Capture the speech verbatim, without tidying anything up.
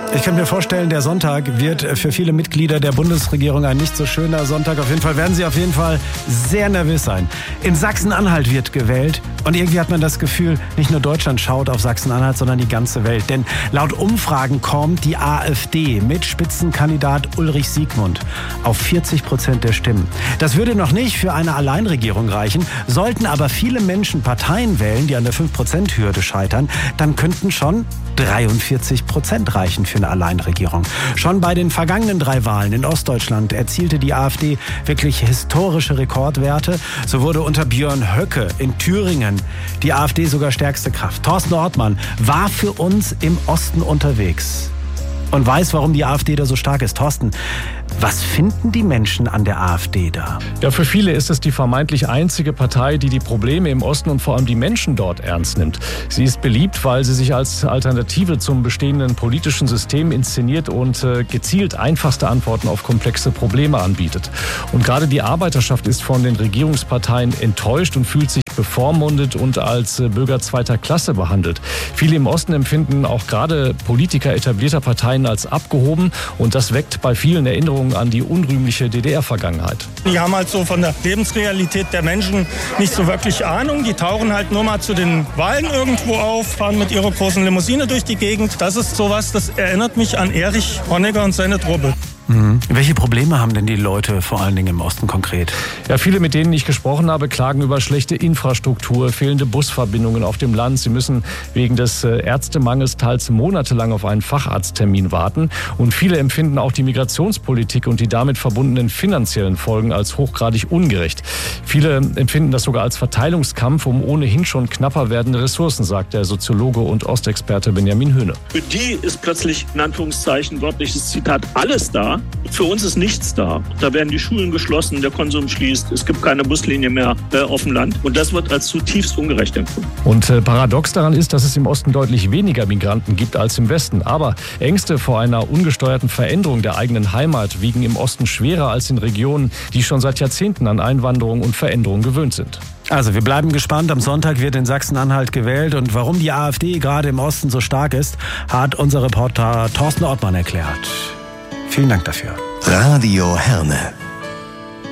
Ich kann mir vorstellen, der Sonntag wird für viele Mitglieder der Bundesregierung ein nicht so schöner Sonntag. Auf jeden Fall werden sie auf jeden Fall sehr nervös sein. In Sachsen-Anhalt wird gewählt und irgendwie hat man das Gefühl, nicht nur Deutschland schaut auf Sachsen-Anhalt, sondern die ganze Welt. Denn laut Umfragen kommt die AfD mit Spitzenkandidat Ulrich Siegmund auf vierzig Prozent der Stimmen. Das würde noch nicht für eine Alleinregierung reichen. Sollten aber viele Menschen Parteien wählen, die an der fünf Prozent Hürde scheitern, dann könnten schon dreiundvierzig Prozent reichen für eine Alleinregierung. Schon bei den vergangenen drei Wahlen in Ostdeutschland erzielte die AfD wirklich historische Rekordwerte. So wurde unter Björn Höcke in Thüringen die AfD sogar stärkste Kraft. Thorsten Ortmann war für uns im Osten unterwegs und weiß, warum die AfD da so stark ist. Thorsten, was finden die Menschen an der AfD da? Ja, für viele ist es die vermeintlich einzige Partei, die die Probleme im Osten und vor allem die Menschen dort ernst nimmt. Sie ist beliebt, weil sie sich als Alternative zum bestehenden politischen System inszeniert und äh, gezielt einfachste Antworten auf komplexe Probleme anbietet. Und gerade die Arbeiterschaft ist von den Regierungsparteien enttäuscht und fühlt sich bevormundet und als äh, Bürger zweiter Klasse behandelt. Viele im Osten empfinden auch gerade Politiker etablierter Parteien als abgehoben und das weckt bei vielen Erinnerungen an die unrühmliche D D R-Vergangenheit. Die haben halt so von der Lebensrealität der Menschen nicht so wirklich Ahnung. Die tauchen halt nur mal zu den Wahlen irgendwo auf, fahren mit ihrer großen Limousine durch die Gegend. Das ist sowas, das erinnert mich an Erich Honecker und seine Truppe. Mhm. Welche Probleme haben denn die Leute vor allen Dingen im Osten konkret? Ja, viele, mit denen ich gesprochen habe, klagen über schlechte Infrastruktur, fehlende Busverbindungen auf dem Land. Sie müssen wegen des Ärztemangels teils monatelang auf einen Facharzttermin warten. Und viele empfinden auch die Migrationspolitik und die damit verbundenen finanziellen Folgen als hochgradig ungerecht. Viele empfinden das sogar als Verteilungskampf um ohnehin schon knapper werdende Ressourcen, sagt der Soziologe und Ostexperte Benjamin Höhne. Für die ist plötzlich, in Anführungszeichen, wörtliches Zitat, alles da. Für uns ist nichts da. Da werden die Schulen geschlossen, der Konsum schließt, es gibt keine Buslinie mehr äh, auf dem Land. Und das wird als zutiefst ungerecht empfunden. Und äh, paradox daran ist, dass es im Osten deutlich weniger Migranten gibt als im Westen. Aber Ängste vor einer ungesteuerten Veränderung der eigenen Heimat wiegen im Osten schwerer als in Regionen, die schon seit Jahrzehnten an Einwanderung und Veränderung gewöhnt sind. Also wir bleiben gespannt. Am Sonntag wird in Sachsen-Anhalt gewählt. Und warum die AfD gerade im Osten so stark ist, hat unser Reporter Thorsten Ortmann erklärt. Vielen Dank dafür. Radio Herne.